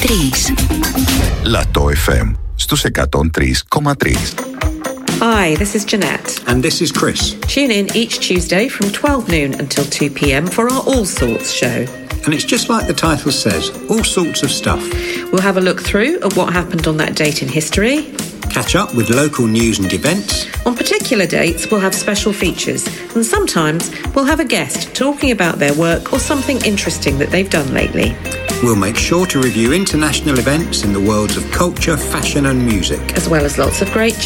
Λατό FM στους 103,3. Hi, this is Jeanette. And this is Chris. Tune in each Tuesday from 12 noon until 2 p.m. for our All Sorts show. And it's just like the title says, all sorts of stuff. We'll have a look through at what happened on that date in history. Catch up with local news and events. On particular dates, we'll have special features. And sometimes we'll have a guest talking about their work or something interesting that they've done lately. We'll make sure to review international events in the worlds of culture, fashion and music. As well as lots of great